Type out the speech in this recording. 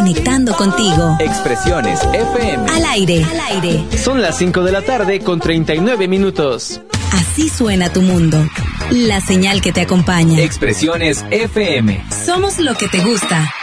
conectando contigo. Expresiones FM. Al aire. Son las 5 de la tarde con 39 minutos. Así suena tu mundo. La señal que te acompaña. Expresiones FM. Somos lo que te gusta.